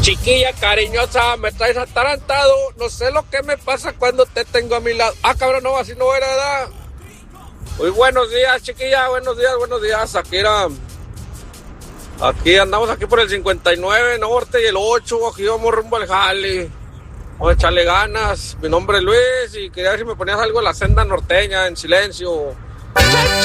Chiquilla cariñosa, me traes atarantado. No sé lo que me pasa cuando te tengo a mi lado. Ah, cabrón, no, así no era, ¿verdad? Muy buenos días, chiquilla, buenos días. Aquí andamos aquí por el 59 Norte y el 8. Aquí vamos rumbo al jale. Vamos a echarle ganas. Mi nombre es Luis y quería ver si me ponías algo en la senda norteña, en silencio.